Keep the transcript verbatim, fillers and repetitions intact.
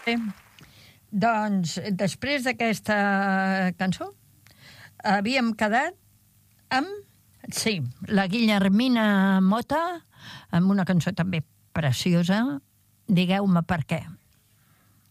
Doncs, després d'aquesta cançó, havíem quedat amb, sí, la Guillermina Motta, amb una cançó també preciosa, Digueu-me per què.